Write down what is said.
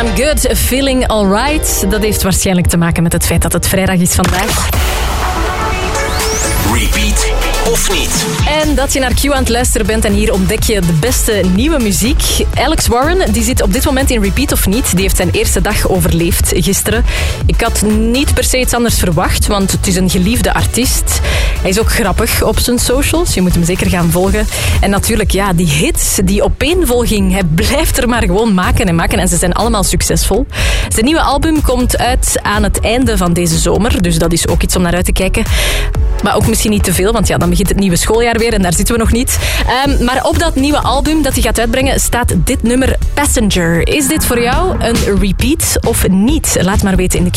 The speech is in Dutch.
I'm good, feeling alright. Dat heeft waarschijnlijk te maken met het feit dat het vrijdag is vandaag. Repeat of niet? En dat je naar Q aan het luisteren bent en hier ontdek je de beste nieuwe muziek. Alex Warren, die zit op dit moment in Repeat of niet. Die heeft zijn eerste dag overleefd gisteren. Ik had niet per se iets anders verwacht, want het is een geliefde artiest. Hij is ook grappig op zijn socials. Je moet hem zeker gaan volgen. En natuurlijk, ja, die hits, die opeenvolging. Hij blijft er maar gewoon maken en maken. En ze zijn allemaal succesvol. Zijn nieuwe album komt uit aan het einde van deze zomer. Dus dat is ook iets om naar uit te kijken. Maar ook misschien niet te veel, want ja, dan begint het nieuwe schooljaar weer en daar zitten we nog niet. Maar op dat nieuwe album dat hij gaat uitbrengen staat dit nummer Passenger. Is dit voor jou een repeat of niet? Laat maar weten in de